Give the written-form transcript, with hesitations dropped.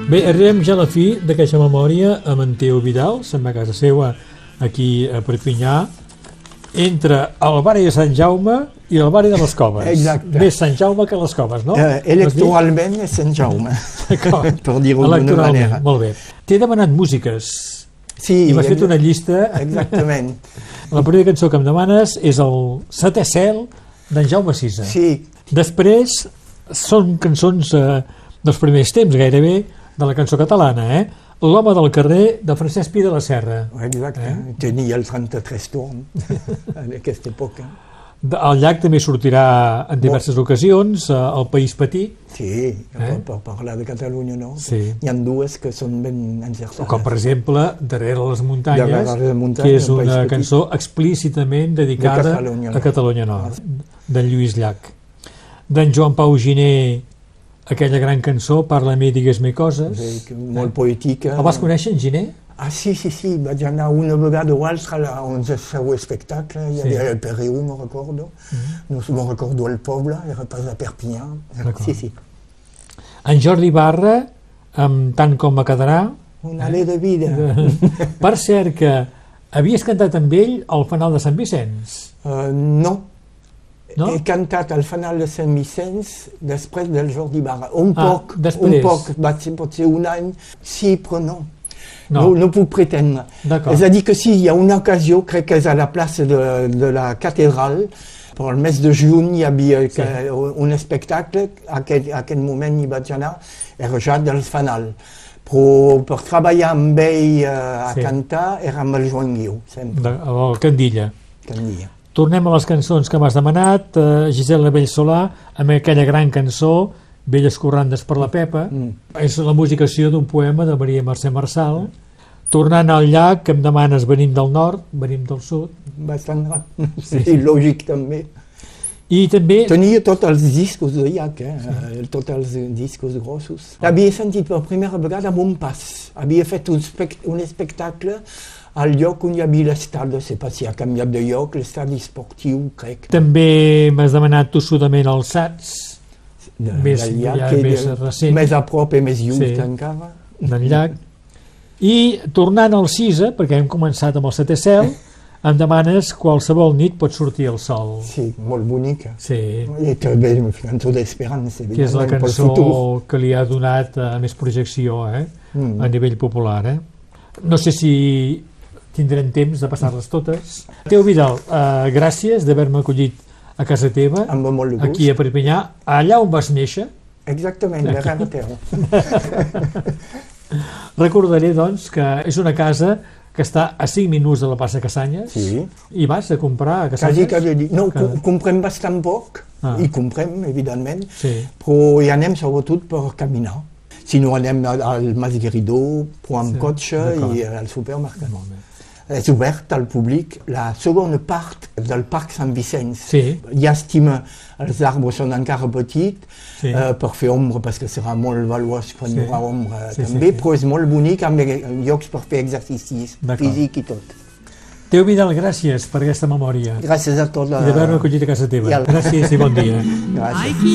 Bé, arribem ja a la fi d'aquesta memòria amb en Teo Vidal, se'n va a casa seva aquí a Perpinyà, entre el barri de Sant Jaume i el barri de les Coves. Exacte. Més Sant Jaume que les Coves, no? Electoralment és Sant Jaume, per dir-ho d'una manera. Molt bé. T'he demanat músiques i m'has fet una llista. Exactament. La primera cançó que em demanes és el Setè Cel d'en Jaume Sisa. Sí. Després són cançons dels primers temps, gairebé, de la cançó catalana, L'home del carrer, de Francesc Pi de la Serra. Exacte, tenia el 33 torns en aquesta època. El llac també sortirà en diverses ocasions, El País Petit. Sí, per parlar de Catalunya, no? Sí. Hi ha dues que són ben encertades. Com, per exemple, Darrere les muntanyes, que és una cançó explícitament dedicada a Catalunya Nord, d'en Lluís Llach. D'en Joan Pau Giner, aquella gran cançó, Parla-me, digues-me coses. Molt poètica. El vas conèixer, en Giner? Ah, sí, vaig anar una vegada o altra a un seu espectacle, hi havia el Perriu, me'n recordo. No me'n recordo el poble, era pas a Perpinyà. Sí. En Jordi Barra, amb Tant com me quedarà. Un alè de vida. Per cert que havies cantat amb ell al Fanal de Sant Vicenç. No. He cantat al Fanal de Sant Vicenç després del Jordi Barra. Un poc, pot ser un any, sí, però no. No puc pretendre. És a dir que sí, hi ha una ocasió, crec que és a la plaça de la catedral, per el mes de juny hi havia un espectacle, a aquest moment hi vaig anar, era ja del Fanal. Però per treballar amb ell a cantar era amb el Joan Guiu, sempre. El Candilla. Candilla. Tornem a les cançons que m'has demanat, Gisela Bellsolà, amb aquella gran cançó, Velles corrandes per la Pepa. És la musicació d'un poema de Maria Mercè Marçal. Tornant al llac, que em demanes Venim del nord, venim del sud. Bastant sí, lògic també. I també... Tenia tots els discos de llac, tots els discos grossos. Havia sentit per primera vegada a Montpas. Havia fet un espectacle al lloc on hi havia l'estadi, no sé pas si ha canviat de lloc, l'estadi esportiu, crec. També m'has demanat tossudament els Sats, més recent. Més a prop i més just encara. Del llac. I tornant al Sisa, perquè hem començat amb el Setè Cel, em demanes Qualsevol nit pot sortir el sol. Sí, molt bonica. Sí. I també una cançó d'esperança. Que és la cançó que li ha donat més projecció a nivell popular. No sé si tindrem temps de passar-les totes. Teo Vidal, gràcies d'haver-me acollit a casa teva, aquí a Perpinyà, allà on vas néixer. Exactament, darrere teu. Recordaré, doncs, que és una casa que està a 5 minuts de la plaça Cassanyes. Sí. I vas a comprar a Cassanyes? No, comprem bastant poc, i comprem, evidentment, però hi anem sobretot per caminar. Si no anem al Mas Guiridó, però amb cotxe i al supermercat. Molt bé. És obert al públic la segona part del Parc Sant Vicenç. Llàstima, els arbres són encara petits per fer ombra, perquè serà molt valuós quan hi haurà ombra també, però és molt bonic amb llocs per fer exercicis físic i tot. Teo Vidal, gràcies per aquesta memòria. Gràcies a tots. I d'haver-me acollit a casa teva. Gràcies i bon dia. Gràcies.